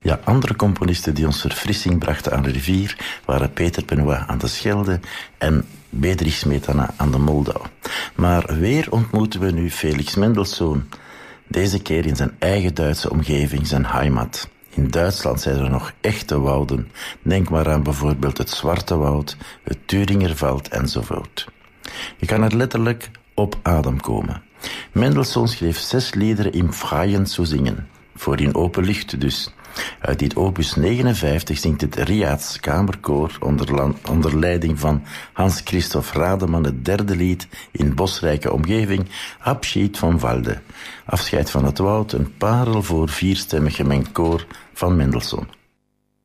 Ja, andere componisten die ons verfrissing brachten aan de rivier waren Peter Benoit aan de Schelde en Bedřich Smetana aan de Moldau. Maar weer ontmoeten we nu Felix Mendelssohn. Deze keer in zijn eigen Duitse omgeving, zijn heimat. In Duitsland zijn er nog echte wouden. Denk maar aan bijvoorbeeld het Zwarte Woud, het Thuringerveld enzovoort. Je kan er letterlijk op adem komen. Mendelssohn schreef 6 liederen in Freien zu zingen. Voor in open lucht dus. Uit dit opus 59 zingt het Riads Kamerkoor onder leiding van Hans Christoph Rademan het 3e lied in bosrijke omgeving, Abschied van Walde. Afscheid van het woud, een parel voor 4-stemmig gemengd koor van Mendelssohn.